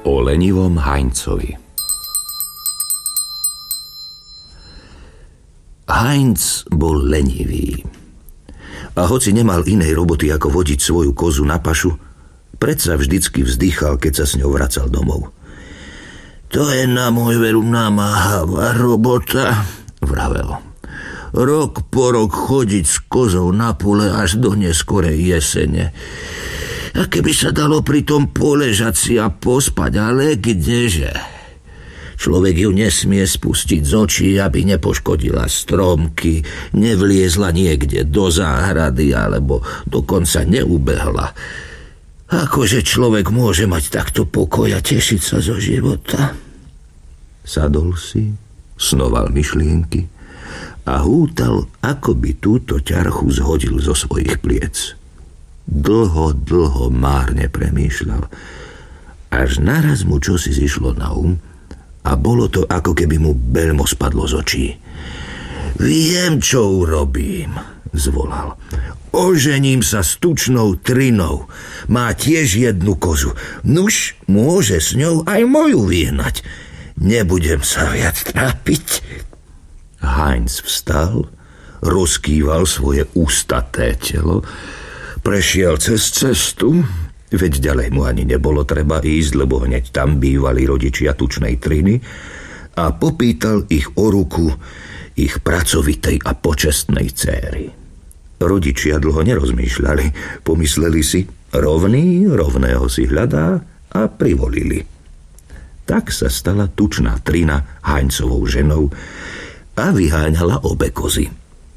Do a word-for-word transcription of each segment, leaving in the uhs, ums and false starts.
O lenivom Heinzovi. Heinz bol lenivý. A hoci nemal inej roboty ako vodiť svoju kozu na pašu, predsa vždycky vzdychal, keď sa s ňou vracal domov. To je na môj veru namáhavá robota, vravel. Rok po rok chodiť s kozou na pole až do neskorej jesene. A keby sa dalo pri tom poležať si a pospať, ale kdeže? Človek ju nesmie spustiť z očí, aby nepoškodila stromky, nevliezla niekde do záhrady alebo dokonca neubehla. Akože človek môže mať takto pokoj a tešiť sa zo života? Sadol si, snoval myšlienky a hútal, ako by túto ťarchu zhodil zo svojich pliec. Dlho, dlho márne premýšľal, až naraz mu čosi zišlo na um a bolo to, ako keby mu belmo spadlo z očí. Viem, čo urobím, zvolal. Ožením sa s tučnou Trinou. Má tiež jednu kozu. Nuž, môže s ňou aj moju vyhnať. Nebudem sa viac trápiť. Heinz vstal, rozkýval svoje ústaté telo, prešiel cez cestu, veď ďalej mu ani nebolo treba ísť, lebo hneď tam bývali rodičia tučnej Triny, a popýtal ich o ruku ich pracovitej a počestnej céry. Rodičia dlho nerozmýšľali, pomysleli si, rovný rovného si hľadá, a privolili. Tak sa stala tučná Trina Heinzovou ženou a vyháňala obe kozy.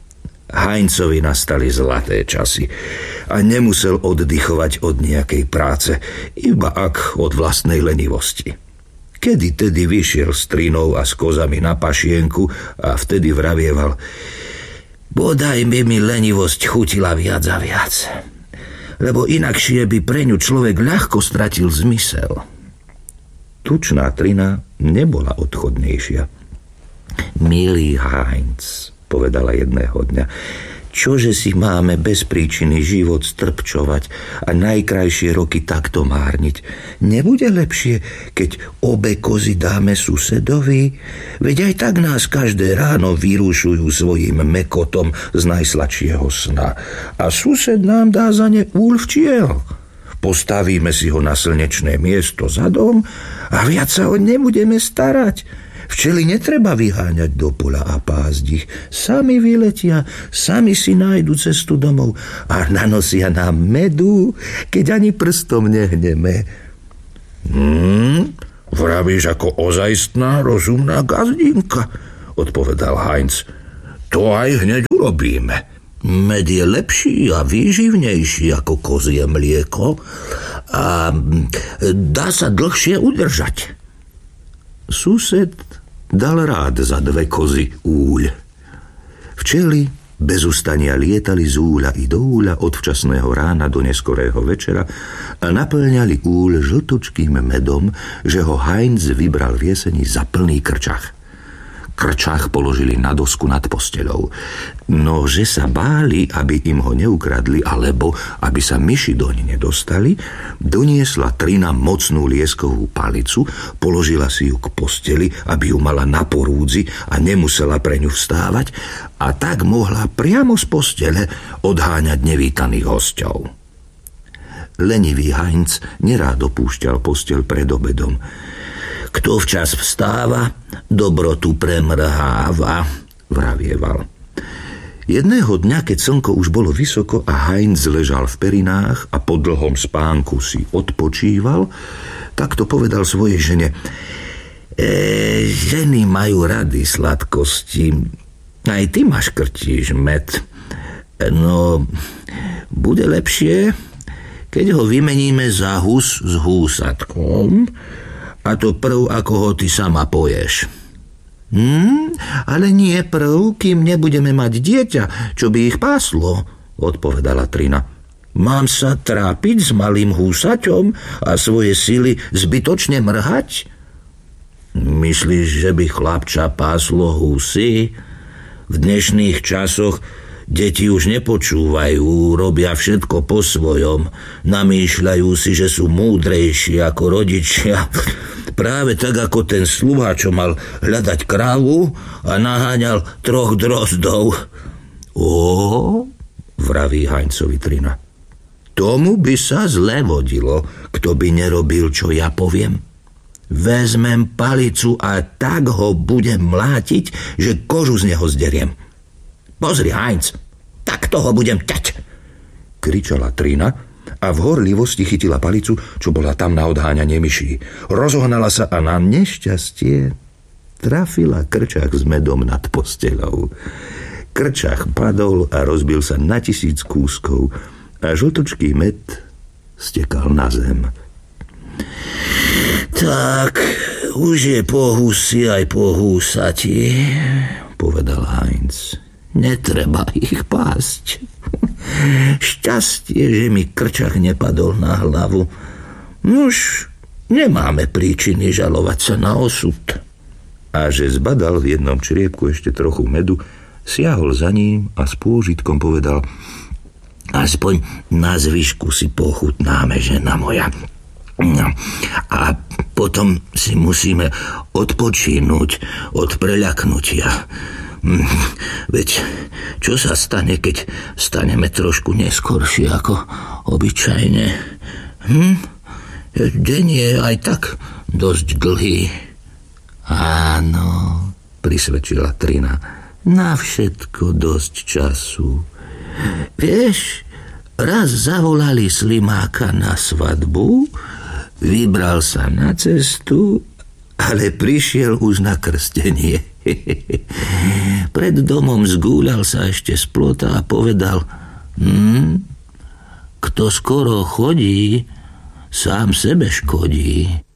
Heinzovi nastali zlaté časy a nemusel oddychovať od nejakej práce, iba ak od vlastnej lenivosti. Kedy tedy vyšiel s Trinou a s kozami na pašienku a vtedy vravieval: bodaj by mi lenivosť chutila viac a viac, lebo inakšie by pre ňu človek ľahko stratil zmysel. Tučná Trina nebola odchodnejšia. Milý Heinz, povedala jedného dňa, čože si máme bez príčiny život strpčovať a najkrajšie roky takto márniť? Nebude lepšie, keď obe kozy dáme susedovi? Veď aj tak nás každé ráno vyrušujú svojim mekotom z najsladšieho sna. A sused nám dá za ne úľ včiel. Postavíme si ho na slnečné miesto za dom a viac sa o nebudeme starať. Včely netreba vyháňať do pola a pásť ich. Sami vyletia, sami si nájdu cestu domov a nanosia nám medu, keď ani prstom nehneme. Hmm, vravíš ako ozajstná rozumná gazdinka, odpovedal Heinz. To aj hneď urobíme. Med je lepší a výživnejší ako kozie mlieko a dá sa dlhšie udržať. Sused dal rád za dve kozy úľ. Včely bez ustania lietali z úľa i do úľa od včasného rána do neskorého večera a naplňali úľ žltučkým medom, že ho Heinz vybral v jeseni za plný krčach. Krčach položili na dosku nad posteľou. No, že sa báli, aby im ho neukradli, alebo aby sa myši doň nedostali, doniesla Trina mocnú lieskovú palicu, položila si ju k posteli, aby ju mala na porúdzi a nemusela pre ňu vstávať, a tak mohla priamo z postele odháňať nevítaných hosťov. Lenivý Heinz nerád opúšťal posteľ pred obedom. Kto včas vstáva, dobrotu premrháva, vravieval. Jedného dňa, keď slnko už bolo vysoko a Heinz ležal v perinách a po dlhom spánku si odpočíval, tak to povedal svojej žene: e, ženy majú rady sladkosti, aj ty ma škrtíš med. No, bude lepšie, keď ho vymeníme za hus s húsatkom, a to prv, ako ho ty sama poješ. Hm, ale nie prv, kým nebudeme mať dieťa, čo by ich páslo, odpovedala Trina. Mám sa trápiť s malým húsaťom a svoje sily zbytočne mrhať? Myslíš, že by chlapča páslo husy? V dnešných časoch Deti už nepočúvajú, robia všetko po svojom. Namýšľajú si, že sú múdrejší ako rodičia. Práve tak ako ten sluha, čo mal hľadať krávu a naháňal troch drozdov. Ó, vraví Heinzovi Trina. Tomu by sa zle vodilo, kto by nerobil, čo ja poviem. Vezmem palicu a tak ho budem mlátiť, že kožu z neho zderiem. Pozri, Heinz, tak toho budem ťať, kričala Trina a v horlivosti chytila palicu, čo bola tam na odháňanie myší. Rozohnala sa a na nešťastie trafila krčach s medom nad posteľou. Krčach padol a rozbil sa na tisíc kúskov a žltočký med stekal na zem. Tak, už je po husi aj po húsati, povedal Heinz. Netreba ich pásť. Šťastie, že mi krčach nepadol na hlavu. Nuž, nemáme príčiny žalovať sa na osud. A že zbadal v jednom čriepku ešte trochu medu, siahol za ním a s pôžitkom povedal: aspoň na zvyšku si pochutnáme, žena moja. No, a potom si musíme odpočínuť od preľaknutia. Veď čo sa stane, keď staneme trošku neskoršie ako obyčajne? Hm? Deň je aj tak dosť dlhý. Áno, prisvedčila Trina. Na všetko dosť času. Vieš, raz zavolali Slimáka na svadbu, vybral sa na cestu, ale prišiel už na krstenie. Pred domom zgúľal sa ešte z plota a povedal: hm, kto skoro chodí, sám sebe škodí.